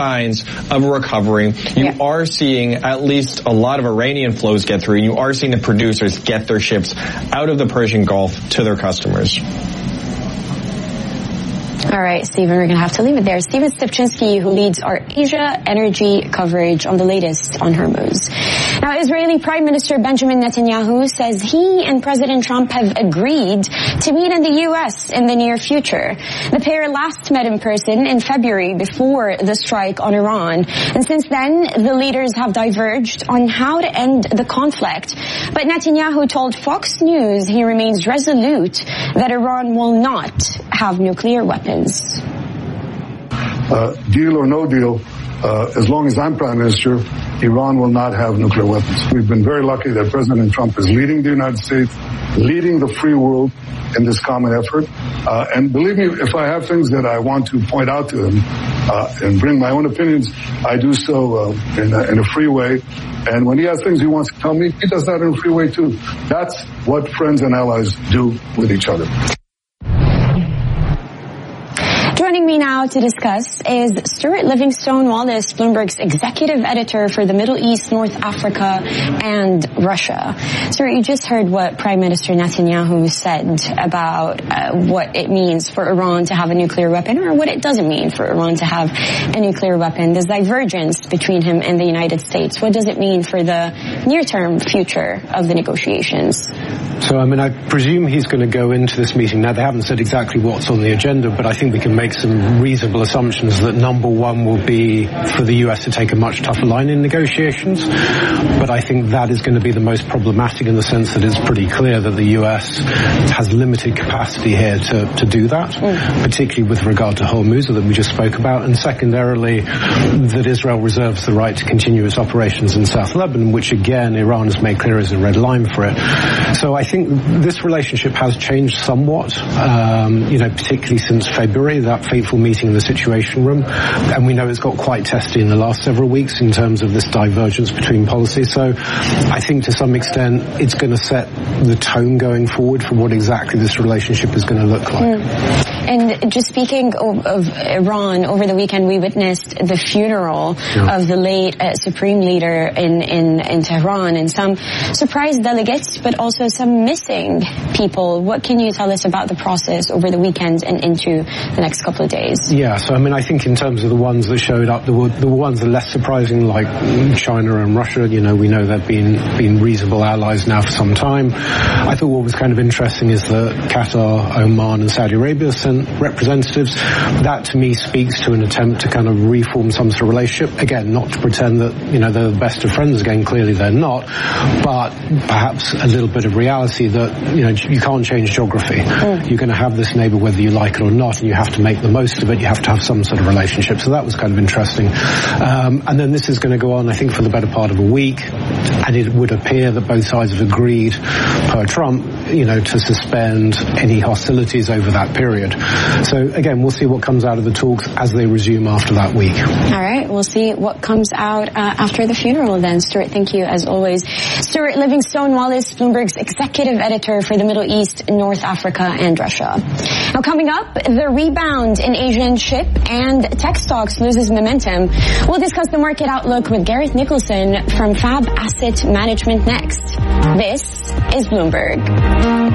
signs of a recovery. You are seeing at least a lot of Iranian flows get through, and you are seeing the producers get their ships out of the Persian Gulf to their customers. All right, Stephen, we're going to have to leave it there. Stephen Stepchinsky, who leads our Asia energy coverage on the latest on Hormuz. Now, Israeli Prime Minister Benjamin Netanyahu says he and President Trump have agreed to meet in the U.S. in the near future. The pair last met in person in February before the strike on Iran. And since then, the leaders have diverged on how to end the conflict. But Netanyahu told Fox News he remains resolute that Iran will not have nuclear weapons. Deal or no deal, as long as I'm Prime Minister, Iran will not have nuclear weapons. We've been very lucky that President Trump is leading the United States, leading the free world in this common effort. And believe me, if I have things that I want to point out to him and bring my own opinions, I do so in a free way. And when he has things he wants to tell me, he does that in a free way too. That's what friends and allies do with each other. Joining me now to discuss is Stuart Livingstone-Wallace, Bloomberg's executive editor for the Middle East, North Africa, and Russia. Stuart, you just heard what Prime Minister Netanyahu said about what it means for Iran to have a nuclear weapon, or what it doesn't mean for Iran to have a nuclear weapon. There's divergence between him and the United States. What does it mean for the near-term future of the negotiations? So, I presume he's going to go into this meeting. Now, they haven't said exactly what's on the agenda, but I think we can make some reasonable assumptions that number one will be for the US to take a much tougher line in negotiations. But I think that is going to be the most problematic in the sense that it's pretty clear that the US has limited capacity here to do that, particularly with regard to Hormuz that we just spoke about, and secondarily that Israel reserves the right to continue its operations in South Lebanon, which again Iran has made clear is a red line for it. So I think this relationship has changed somewhat, particularly since February, that fateful meeting in the Situation Room, and we know it's got quite testy in the last several weeks in terms of this divergence between policies. So I think to some extent it's going to set the tone going forward for what exactly this relationship is going to look like. And just speaking of Iran, over the weekend we witnessed the funeral of the late Supreme Leader in Tehran, and some surprise delegates, but also some missing people. What can you tell us about the process over the weekend and into the next couple of days? Yeah, so I think in terms of the ones that showed up, the ones that are less surprising, like China and Russia, we know they've been reasonable allies now for some time. I thought what was kind of interesting is that Qatar, Oman and Saudi Arabia sent representatives. That to me speaks to an attempt to kind of reform some sort of relationship. Again, not to pretend that, they're the best of friends again, clearly they're not, but perhaps a little bit of reality that, you can't change geography. You're going to have this neighbor whether you like it or not, and you have to make the most of it. You have to have some sort of relationship. So that was kind of interesting. And then this is going to go on, I think, for the better part of a week, and it would appear that both sides have agreed, per Trump, to suspend any hostilities over that period. So again, we'll see what comes out of the talks as they resume after that week. All right, we'll see what comes out after the funeral then. Stuart, thank you as always. Stuart Livingstone-Wallace, Bloomberg's executive editor for the Middle East, North Africa, and Russia. Now coming up, the rebound in Asian ship and tech stocks loses momentum. We'll discuss the market outlook with Gareth Nicholson from Fab Asset Management next. This is Bloomberg.